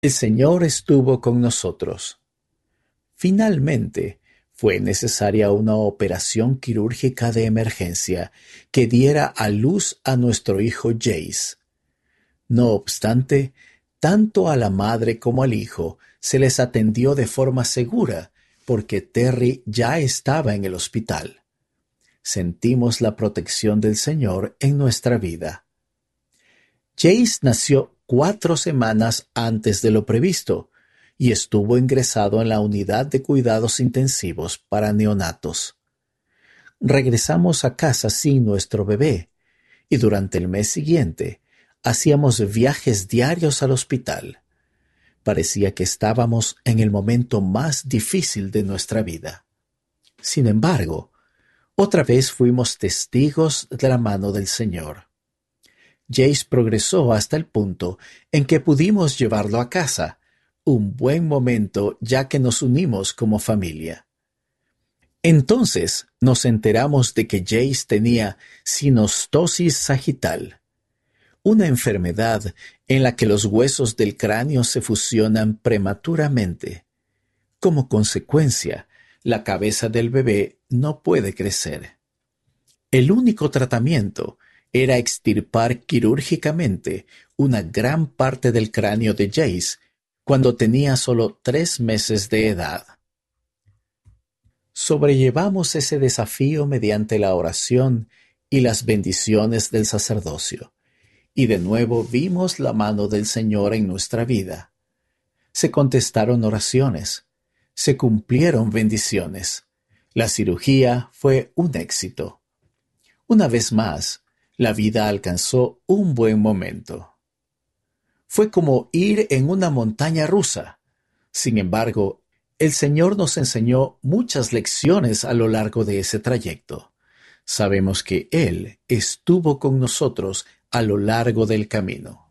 El Señor estuvo con nosotros. Finalmente, fue necesaria una operación quirúrgica de emergencia que diera a luz a nuestro hijo Jace. No obstante, tanto a la madre como al hijo se les atendió de forma segura porque Terry ya estaba en el hospital. Sentimos la protección del Señor en nuestra vida. Jace nació 4 semanas antes de lo previsto y estuvo ingresado en la unidad de cuidados intensivos para neonatos. Regresamos a casa sin nuestro bebé y durante el mes siguiente hacíamos viajes diarios al hospital. Parecía que estábamos en el momento más difícil de nuestra vida. Sin embargo, otra vez fuimos testigos de la mano del Señor. Jace progresó hasta el punto en que pudimos llevarlo a casa, un buen momento ya que nos unimos como familia. Entonces nos enteramos de que Jace tenía sinostosis sagital, una enfermedad en la que los huesos del cráneo se fusionan prematuramente. Como consecuencia, la cabeza del bebé no puede crecer. El único tratamiento era extirpar quirúrgicamente una gran parte del cráneo de Jace cuando tenía solo 3 meses de edad. Sobrellevamos ese desafío mediante la oración y las bendiciones del sacerdocio, y de nuevo vimos la mano del Señor en nuestra vida. Se contestaron oraciones, se cumplieron bendiciones. La cirugía fue un éxito. Una vez más, la vida alcanzó un buen momento. Fue como ir en una montaña rusa. Sin embargo, el Señor nos enseñó muchas lecciones a lo largo de ese trayecto. Sabemos que Él estuvo con nosotros a lo largo del camino.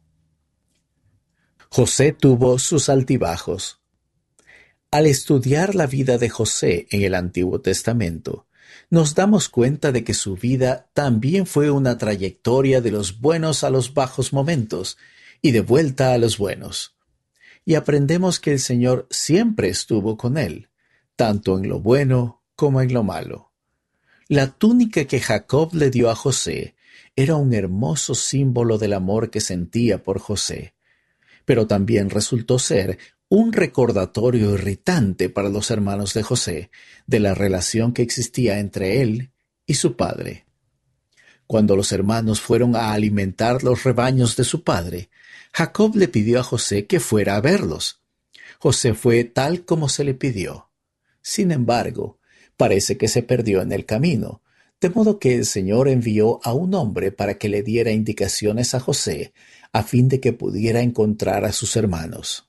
José tuvo sus altibajos. Al estudiar la vida de José en el Antiguo Testamento, nos damos cuenta de que su vida también fue una trayectoria de los buenos a los bajos momentos y de vuelta a los buenos. Y aprendemos que el Señor siempre estuvo con él, tanto en lo bueno como en lo malo. La túnica que Jacob le dio a José era un hermoso símbolo del amor que sentía por José, pero también resultó ser un recordatorio irritante para los hermanos de José de la relación que existía entre él y su padre. Cuando los hermanos fueron a alimentar los rebaños de su padre, Jacob le pidió a José que fuera a verlos. José fue tal como se le pidió. Sin embargo, parece que se perdió en el camino, de modo que el Señor envió a un hombre para que le diera indicaciones a José, a fin de que pudiera encontrar a sus hermanos.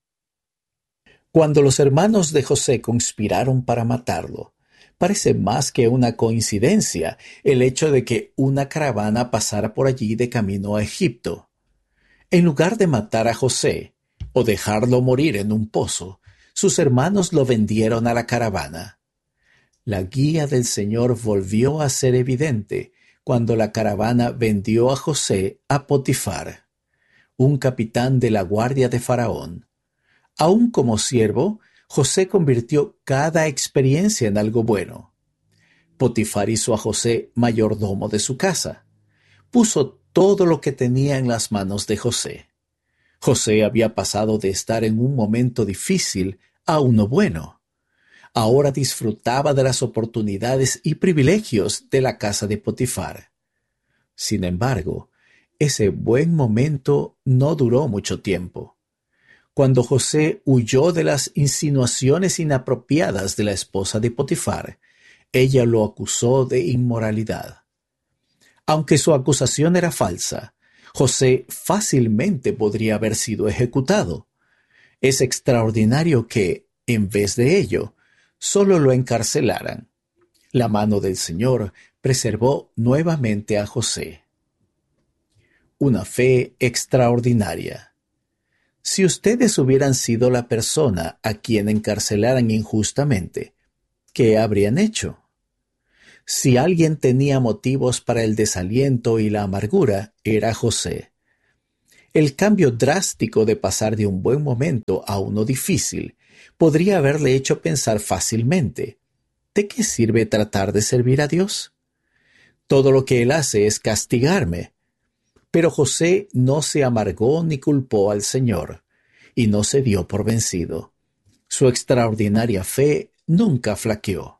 Cuando los hermanos de José conspiraron para matarlo, parece más que una coincidencia el hecho de que una caravana pasara por allí de camino a Egipto. En lugar de matar a José o dejarlo morir en un pozo, sus hermanos lo vendieron a la caravana. La guía del Señor volvió a ser evidente cuando la caravana vendió a José a Potifar, un capitán de la guardia de Faraón. Aún como siervo, José convirtió cada experiencia en algo bueno. Potifar hizo a José mayordomo de su casa. Puso todo lo que tenía en las manos de José. José había pasado de estar en un momento difícil a uno bueno. Ahora disfrutaba de las oportunidades y privilegios de la casa de Potifar. Sin embargo, ese buen momento no duró mucho tiempo. Cuando José huyó de las insinuaciones inapropiadas de la esposa de Potifar, ella lo acusó de inmoralidad. Aunque su acusación era falsa, José fácilmente podría haber sido ejecutado. Es extraordinario que, en vez de ello, solo lo encarcelaran. La mano del Señor preservó nuevamente a José. Una fe extraordinaria. Si ustedes hubieran sido la persona a quien encarcelaran injustamente, ¿qué habrían hecho? Si alguien tenía motivos para el desaliento y la amargura, era José. El cambio drástico de pasar de un buen momento a uno difícil podría haberle hecho pensar fácilmente: ¿de qué sirve tratar de servir a Dios? Todo lo que Él hace es castigarme. Pero José no se amargó ni culpó al Señor, y no se dio por vencido. Su extraordinaria fe nunca flaqueó.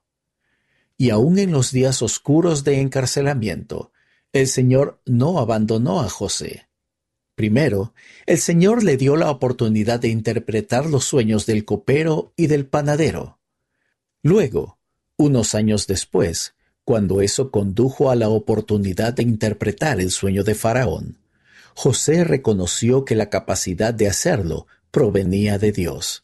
Y aun en los días oscuros de encarcelamiento, el Señor no abandonó a José. Primero, el Señor le dio la oportunidad de interpretar los sueños del copero y del panadero. Luego, unos años después, cuando eso condujo a la oportunidad de interpretar el sueño de Faraón, José reconoció que la capacidad de hacerlo provenía de Dios.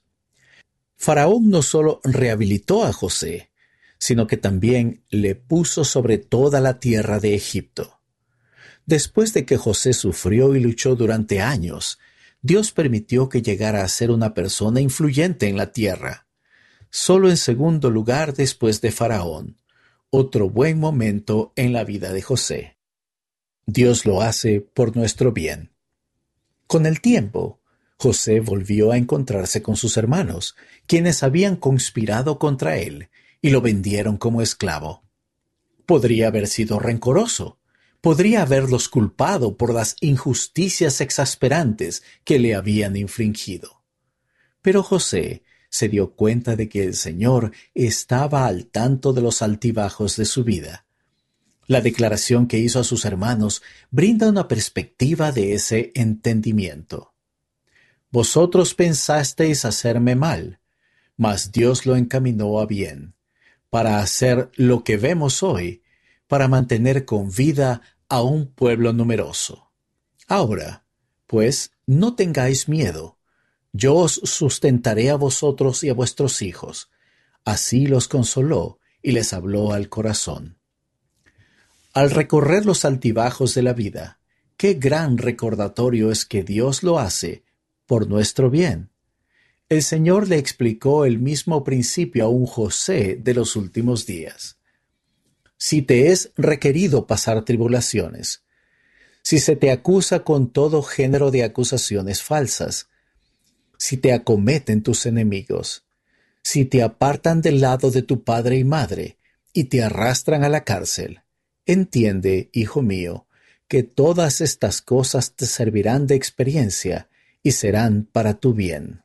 Faraón no solo rehabilitó a José, sino que también le puso sobre toda la tierra de Egipto. Después de que José sufrió y luchó durante años, Dios permitió que llegara a ser una persona influyente en la tierra. Solo en segundo lugar después de Faraón, otro buen momento en la vida de José. Dios lo hace por nuestro bien. Con el tiempo, José volvió a encontrarse con sus hermanos, quienes habían conspirado contra él y lo vendieron como esclavo. Podría haber sido rencoroso, podría haberlos culpado por las injusticias exasperantes que le habían infligido. Pero José se dio cuenta de que el Señor estaba al tanto de los altibajos de su vida. La declaración que hizo a sus hermanos brinda una perspectiva de ese entendimiento. Vosotros pensasteis hacerme mal, mas Dios lo encaminó a bien, para hacer lo que vemos hoy, para mantener con vida a un pueblo numeroso. Ahora, pues, no tengáis miedo. Yo os sustentaré a vosotros y a vuestros hijos. Así los consoló y les habló al corazón. Al recorrer los altibajos de la vida, qué gran recordatorio es que Dios lo hace por nuestro bien. El Señor le explicó el mismo principio a un José de los últimos días. Si te es requerido pasar tribulaciones, si se te acusa con todo género de acusaciones falsas, si te acometen tus enemigos, si te apartan del lado de tu padre y madre y te arrastran a la cárcel, entiende, hijo mío, que todas estas cosas te servirán de experiencia y serán para tu bien.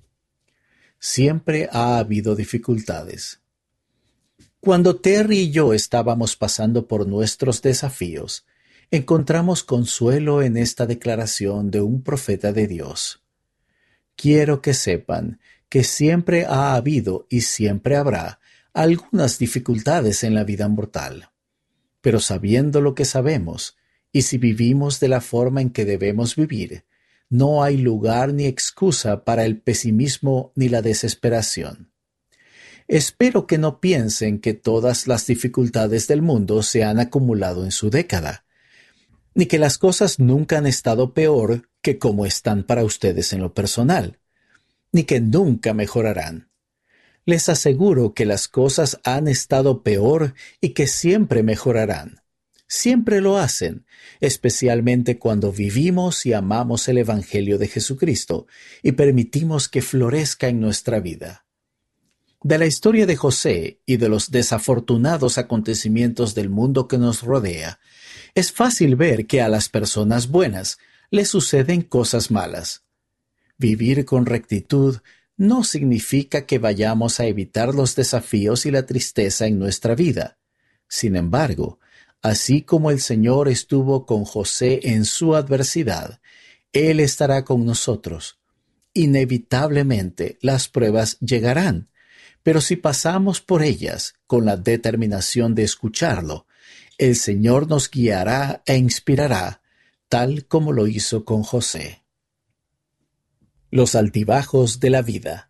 Siempre ha habido dificultades. Cuando Terry y yo estábamos pasando por nuestros desafíos, encontramos consuelo en esta declaración de un profeta de Dios. Quiero que sepan que siempre ha habido y siempre habrá algunas dificultades en la vida mortal. Pero sabiendo lo que sabemos, y si vivimos de la forma en que debemos vivir, no hay lugar ni excusa para el pesimismo ni la desesperación. Espero que no piensen que todas las dificultades del mundo se han acumulado en su década, ni que las cosas nunca han estado peor que como están para ustedes en lo personal, ni que nunca mejorarán. Les aseguro que las cosas han estado peor y que siempre mejorarán. Siempre lo hacen, especialmente cuando vivimos y amamos el Evangelio de Jesucristo y permitimos que florezca en nuestra vida. De la historia de José y de los desafortunados acontecimientos del mundo que nos rodea, es fácil ver que a las personas buenas les suceden cosas malas. Vivir con rectitud no significa que vayamos a evitar los desafíos y la tristeza en nuestra vida. Sin embargo, así como el Señor estuvo con José en su adversidad, Él estará con nosotros. Inevitablemente las pruebas llegarán, pero si pasamos por ellas con la determinación de escucharlo, el Señor nos guiará e inspirará, tal como lo hizo con José. Los altibajos de la vida.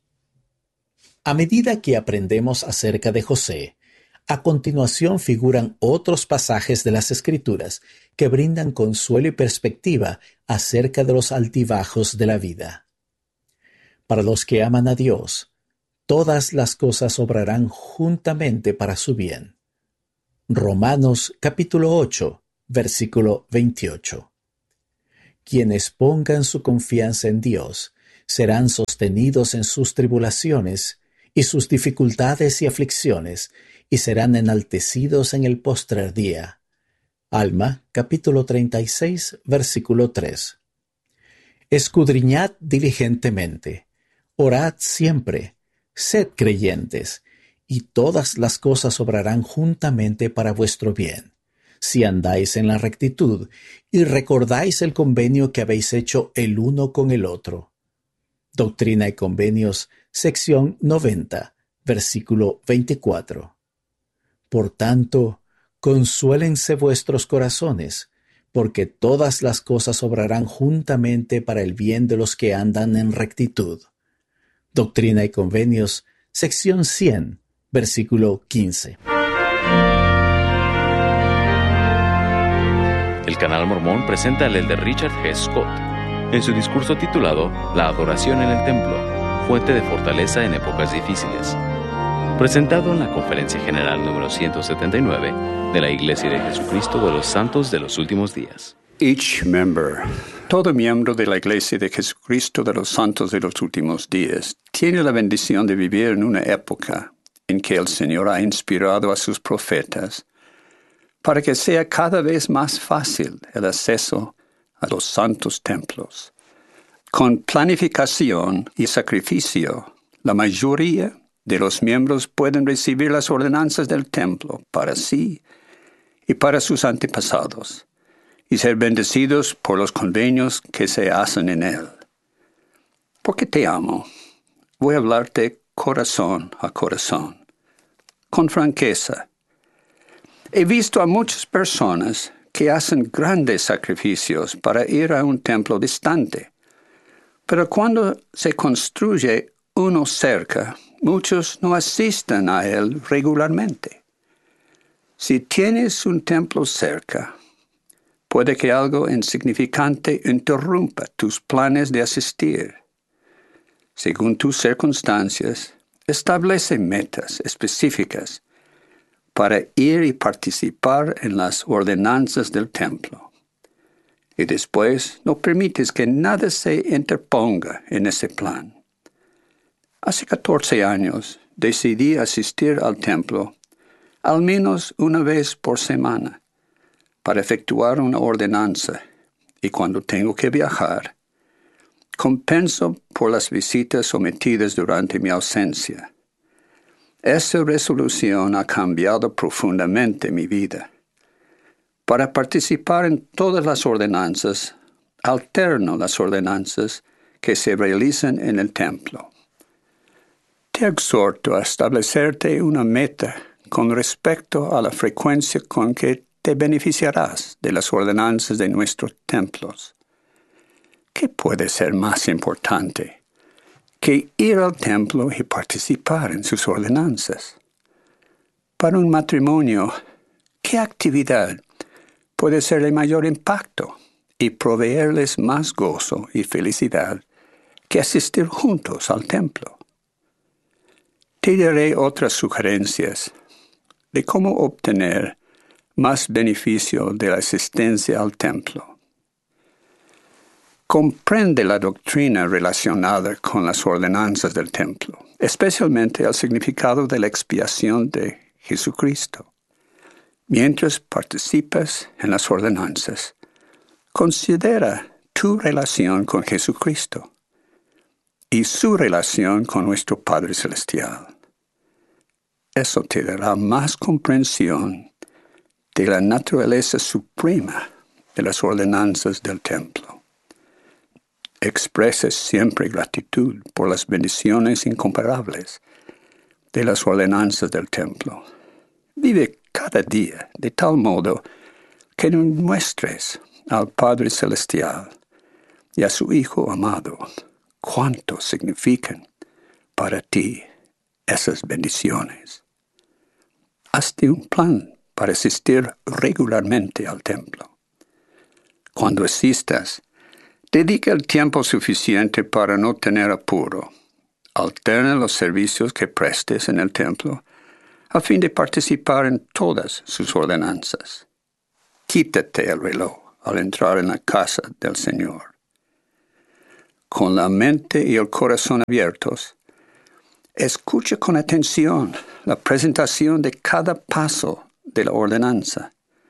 A medida que aprendemos acerca de José, a continuación figuran otros pasajes de las Escrituras que brindan consuelo y perspectiva acerca de los altibajos de la vida. Para los que aman a Dios, todas las cosas obrarán juntamente para su bien. Romanos capítulo 8, versículo 28. Quienes pongan su confianza en Dios serán sostenidos en sus tribulaciones y sus dificultades y aflicciones, y serán enaltecidos en el postrer día. Alma, capítulo 36, versículo 3. Escudriñad diligentemente, orad siempre, sed creyentes, y todas las cosas obrarán juntamente para vuestro bien, si andáis en la rectitud y recordáis el convenio que habéis hecho el uno con el otro. Doctrina y Convenios, sección 90, versículo 24. Por tanto, consuélense vuestros corazones, porque todas las cosas obrarán juntamente para el bien de los que andan en rectitud. Doctrina y Convenios, sección 100, versículo 15. El Canal Mormón presenta al elder Richard G. Scott en su discurso titulado La adoración en el templo, fuente de fortaleza en épocas difíciles, presentado en la Conferencia General número 179 de la Iglesia de Jesucristo de los Santos de los Últimos Días. Todo miembro de la Iglesia de Jesucristo de los Santos de los Últimos Días tiene la bendición de vivir en una época en que el Señor ha inspirado a sus profetas para que sea cada vez más fácil el acceso a los santos templos. Con planificación y sacrificio, la mayoría de los miembros pueden recibir las ordenanzas del templo para sí y para sus antepasados, y ser bendecidos por los convenios que se hacen en él. Porque te amo, voy a hablarte corazón a corazón, con franqueza. He visto a muchas personas que hacen grandes sacrificios para ir a un templo distante, pero cuando se construye uno cerca, muchos no asisten a él regularmente. Si tienes un templo cerca, puede que algo insignificante interrumpa tus planes de asistir. Según tus circunstancias, establece metas específicas para ir y participar en las ordenanzas del templo. Y después no permites que nada se interponga en ese plan. Hace 14 años decidí asistir al templo al menos una vez por semana para efectuar una ordenanza, y cuando tengo que viajar, compenso por las visitas omitidas durante mi ausencia. Esa resolución ha cambiado profundamente mi vida. Para participar en todas las ordenanzas, alterno las ordenanzas que se realizan en el templo. Te exhorto a establecerte una meta con respecto a la frecuencia con que te beneficiarás de las ordenanzas de nuestros templos. ¿Qué puede ser más importante que ir al templo y participar en sus ordenanzas? Para un matrimonio, ¿qué actividad puede ser de mayor impacto y proveerles más gozo y felicidad que asistir juntos al templo? Te daré otras sugerencias de cómo obtener más beneficio de la asistencia al templo. Comprende la doctrina relacionada con las ordenanzas del templo, especialmente el significado de la expiación de Jesucristo. Mientras participas en las ordenanzas, considera tu relación con Jesucristo y su relación con nuestro Padre Celestial. Eso te dará más comprensión de la naturaleza suprema de las ordenanzas del templo. Expresa siempre gratitud por las bendiciones incomparables de las ordenanzas del templo. Vive cada día de tal modo que muestres al Padre Celestial y a su Hijo amado cuánto significan para ti esas bendiciones. Hazte un plan para asistir regularmente al templo. Cuando asistas, dedica el tiempo suficiente para no tener apuro. Alterna los servicios que prestes en el templo a fin de participar en todas sus ordenanzas. Quítate el reloj al entrar en la casa del Señor. Con la mente y el corazón abiertos, escucha con atención la presentación de cada paso de la ordenanza.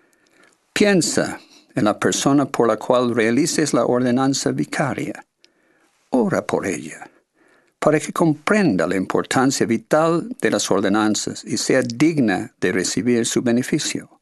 Piensa en la persona por la cual realices la ordenanza vicaria. Ora por ella, para que comprenda la importancia vital de las ordenanzas y sea digna de recibir su beneficio.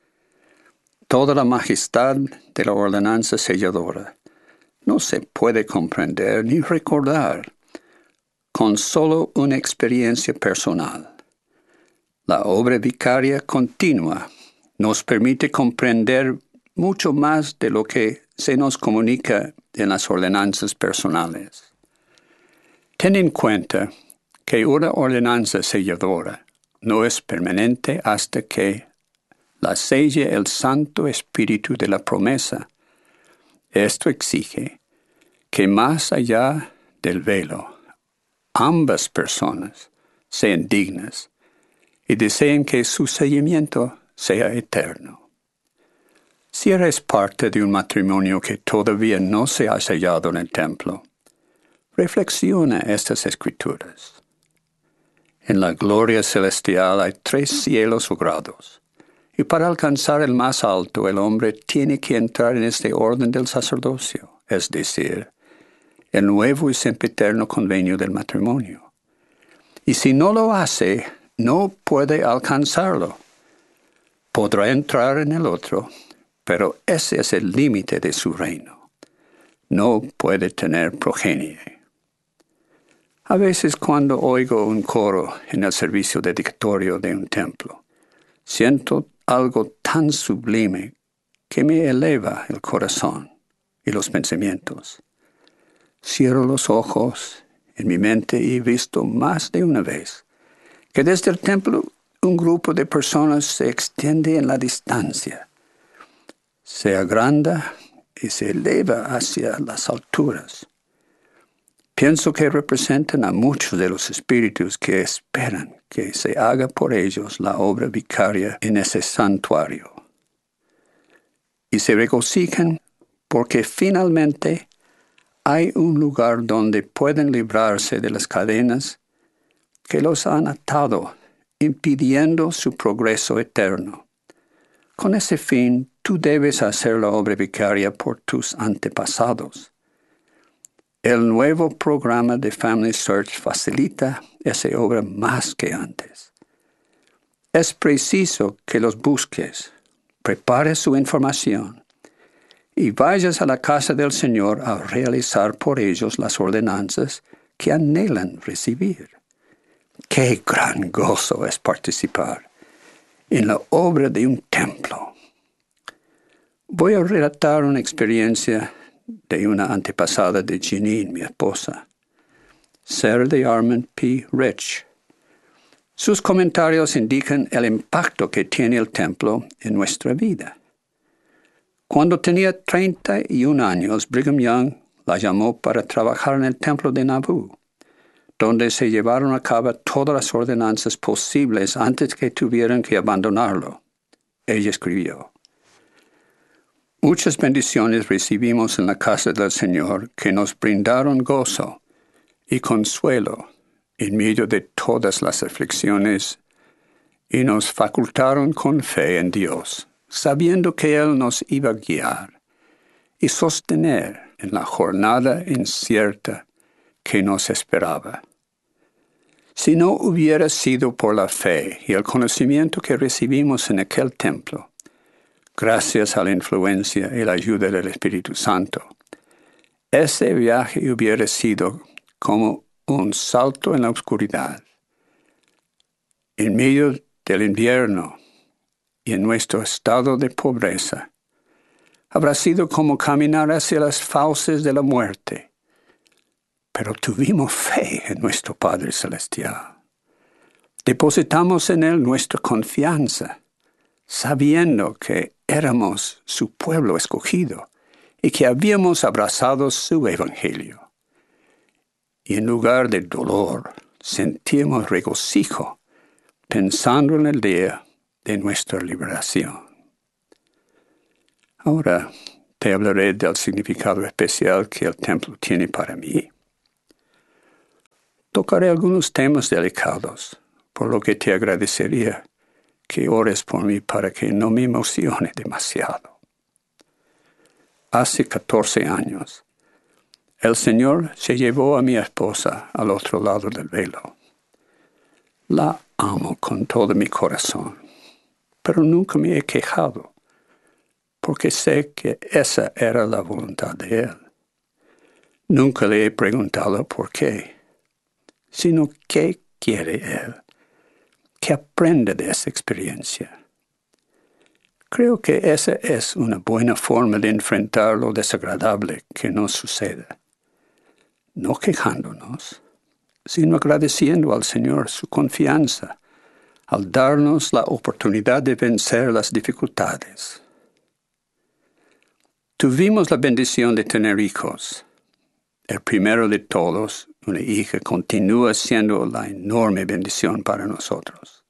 Toda la majestad de la ordenanza selladora no se puede comprender ni recordar con solo una experiencia personal. La obra vicaria continua nos permite comprender mucho más de lo que se nos comunica en las ordenanzas personales. Ten en cuenta que una ordenanza selladora no es permanente hasta que la selle el Santo Espíritu de la promesa. Esto exige que más allá del velo, ambas personas sean dignas y deseen que su seguimiento sea eterno. Si eres parte de un matrimonio que todavía no se ha sellado en el templo, reflexiona estas escrituras. En la gloria celestial hay 3 cielos o grados, y para alcanzar el más alto el hombre tiene que entrar en este orden del sacerdocio, es decir, el nuevo y sempiterno convenio del matrimonio. Y si no lo hace, no puede alcanzarlo. Podrá entrar en el otro, pero ese es el límite de su reino. No puede tener progenie. A veces cuando oigo un coro en el servicio dedicatorio de un templo, siento algo tan sublime que me eleva el corazón y los pensamientos. Cierro los ojos en mi mente y he visto más de una vez que desde el templo un grupo de personas se extiende en la distancia, se agranda y se eleva hacia las alturas. Pienso que representan a muchos de los espíritus que esperan que se haga por ellos la obra vicaria en ese santuario. Y se regocijan porque finalmente hay un lugar donde pueden librarse de las cadenas que los han atado, impidiendo su progreso eterno. Con ese fin, tú debes hacer la obra vicaria por tus antepasados. El nuevo programa de Family Search facilita esa obra más que antes. Es preciso que los busques, prepares su información y vayas a la casa del Señor a realizar por ellos las ordenanzas que anhelan recibir. ¡Qué gran gozo es participar en la obra de un templo! Voy a relatar una experiencia de una antepasada de Janine, mi esposa, Sarah de Armand P. Rich. Sus comentarios indican el impacto que tiene el templo en nuestra vida. Cuando tenía 31 años, Brigham Young la llamó para trabajar en el templo de Nauvoo, donde se llevaron a cabo todas las ordenanzas posibles antes que tuvieran que abandonarlo. Ella escribió: muchas bendiciones recibimos en la casa del Señor que nos brindaron gozo y consuelo en medio de todas las aflicciones y nos facultaron con fe en Dios, sabiendo que Él nos iba a guiar y sostener en la jornada incierta que nos esperaba. Si no hubiera sido por la fe y el conocimiento que recibimos en aquel templo, gracias a la influencia y la ayuda del Espíritu Santo, ese viaje hubiera sido como un salto en la oscuridad. En medio del invierno y en nuestro estado de pobreza, habrá sido como caminar hacia las fauces de la muerte. Pero tuvimos fe en nuestro Padre Celestial. Depositamos en Él nuestra confianza, sabiendo que éramos su pueblo escogido y que habíamos abrazado su evangelio. Y en lugar de dolor, sentimos regocijo, pensando en el día de nuestra liberación. Ahora, Te hablaré del significado especial que el templo tiene para mí. Tocaré algunos temas delicados, por lo que te agradecería que ores por mí para que no me emocione demasiado. Hace 14 años, el Señor se llevó a mi esposa al otro lado del velo. La amo con todo mi corazón, pero nunca me he quejado, porque sé que esa era la voluntad de Él. Nunca le he preguntado por qué, sino qué quiere Él, que aprenda de esa experiencia. Creo que esa es una buena forma de enfrentar lo desagradable que nos suceda, no quejándonos, sino agradeciendo al Señor su confianza al darnos la oportunidad de vencer las dificultades. Tuvimos la bendición de tener hijos. El primero de todos, una hija, continúa siendo la enorme bendición para nosotros.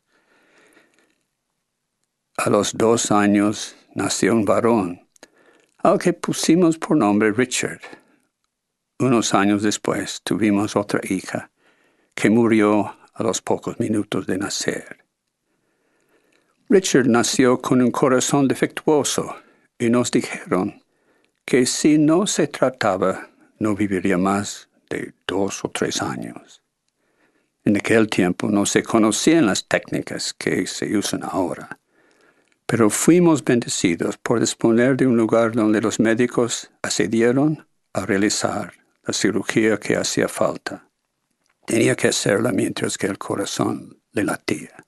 A los 2 años nació un varón, al que pusimos por nombre Richard. Unos años después tuvimos otra hija, que murió a los pocos minutos de nacer. Richard nació con un corazón defectuoso y nos dijeron que si no se trataba, no viviría más de 2 o 3 años. En aquel tiempo no se conocían las técnicas que se usan ahora, pero fuimos bendecidos por disponer de un lugar donde los médicos accedieron a realizar la cirugía que hacía falta. Tenía que hacerla mientras que el corazón le latía.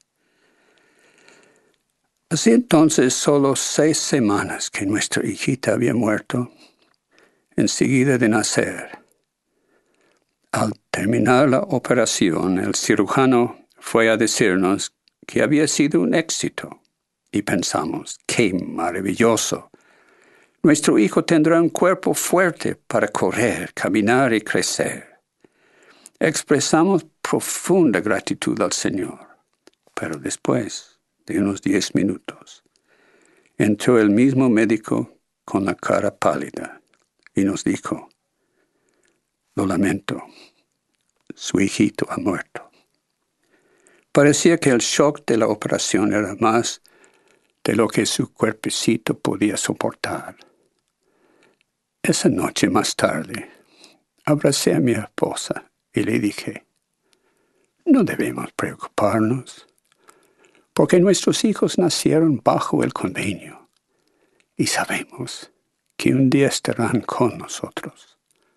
Así entonces, solo 6 semanas que nuestra hijita había muerto, enseguida de nacer. Al terminar la operación, el cirujano fue a decirnos que había sido un éxito. Y pensamos, ¡qué maravilloso! Nuestro hijo tendrá un cuerpo fuerte para correr, caminar y crecer. Expresamos profunda gratitud al Señor, pero después de unos 10 minutos, entró el mismo médico con la cara pálida y nos dijo, lo lamento, su hijito ha muerto. Parecía que el shock de la operación era más de lo que su cuerpecito podía soportar. Esa noche más tarde, abracé a mi esposa y le dije, no debemos preocuparnos, porque nuestros hijos nacieron bajo el convenio y sabemos que un día estarán con nosotros.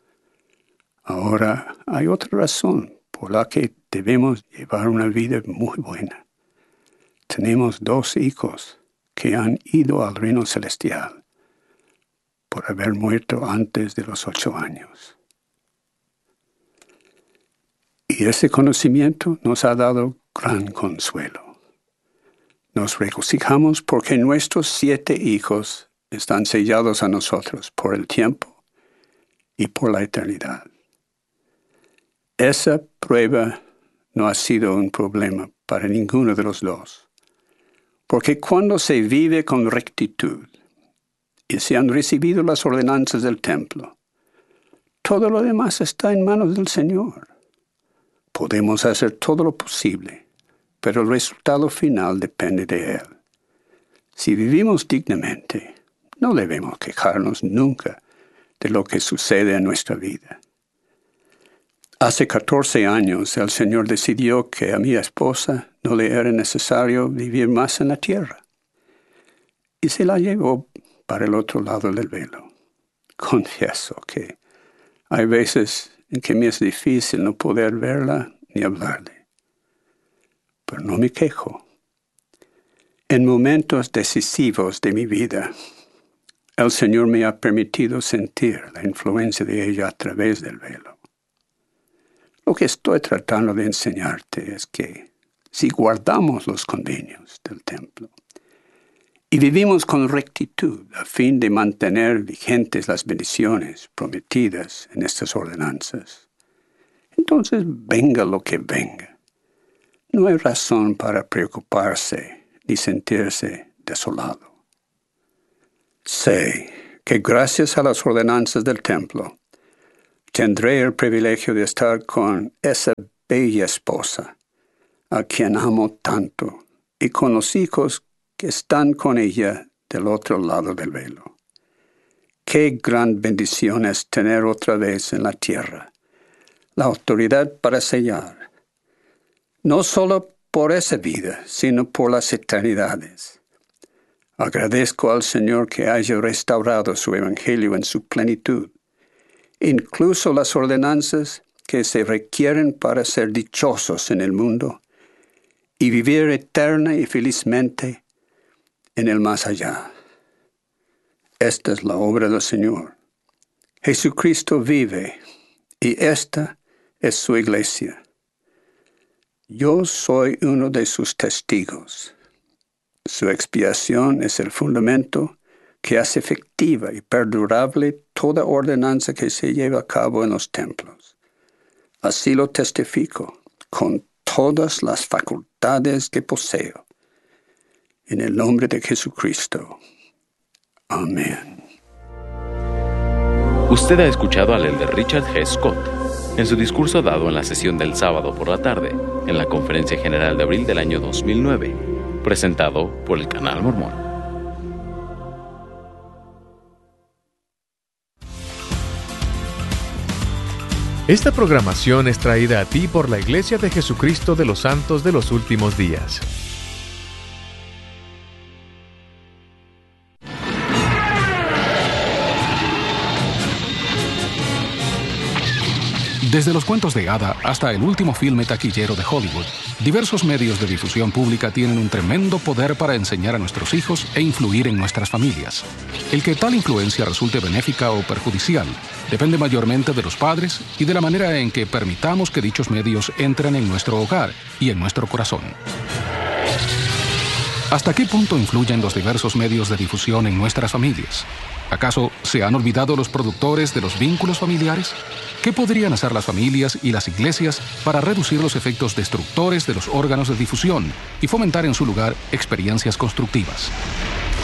Ahora hay otra razón por la que debemos llevar una vida muy buena. Tenemos 2 hijos que han ido al reino celestial por haber muerto antes de los 8 años. Y ese conocimiento nos ha dado gran consuelo. Nos regocijamos porque nuestros 7 hijos están sellados a nosotros por el tiempo y por la eternidad. Esa prueba no ha sido un problema para ninguno de los 2. Porque cuando se vive con rectitud y se han recibido las ordenanzas del templo, todo lo demás está en manos del Señor. Podemos hacer todo lo posible, pero el resultado final depende de Él. Si vivimos dignamente, no debemos quejarnos nunca de lo que sucede en nuestra vida. Hace 14 años el Señor decidió que a mi esposa no le era necesario vivir más en la tierra y se la llevó para el otro lado del velo. Confieso que hay veces en que me es difícil no poder verla ni hablarle, pero no me quejo. En momentos decisivos de mi vida, el Señor me ha permitido sentir la influencia de ella a través del velo. Lo que estoy tratando de enseñarte es que si guardamos los convenios del templo y vivimos con rectitud a fin de mantener vigentes las bendiciones prometidas en estas ordenanzas, entonces venga lo que venga. No hay razón para preocuparse ni sentirse desolado. Sé que gracias a las ordenanzas del templo, tendré el privilegio de estar con esa bella esposa, a quien amo tanto, y con los hijos que están con ella del otro lado del velo. Qué gran bendición es tener otra vez en la tierra la autoridad para sellar, no solo por esa vida, sino por las eternidades. Agradezco al Señor que haya restaurado su evangelio en su plenitud, incluso las ordenanzas que se requieren para ser dichosos en el mundo y vivir eterna y felizmente en el más allá. Esta es la obra del Señor. Jesucristo vive y esta es su iglesia. Yo soy uno de sus testigos. Su expiación es el fundamento que hace efectiva y perdurable toda ordenanza que se lleva a cabo en los templos. Así lo testifico con todas las facultades que poseo. En el nombre de Jesucristo. Amén. Usted ha escuchado al elder Richard G. Scott en su discurso dado en la sesión del sábado por la tarde, en la Conferencia General de abril del año 2009, presentado por el Canal Mormón. Esta programación es traída a ti por la Iglesia de Jesucristo de los Santos de los Últimos Días. Desde los cuentos de hada hasta el último filme taquillero de Hollywood, diversos medios de difusión pública tienen un tremendo poder para enseñar a nuestros hijos e influir en nuestras familias. El que tal influencia resulte benéfica o perjudicial depende mayormente de los padres y de la manera en que permitamos que dichos medios entren en nuestro hogar y en nuestro corazón. ¿Hasta qué punto influyen los diversos medios de difusión en nuestras familias? ¿Acaso se han olvidado los productores de los vínculos familiares? ¿Qué podrían hacer las familias y las iglesias para reducir los efectos destructores de los órganos de difusión y fomentar en su lugar experiencias constructivas?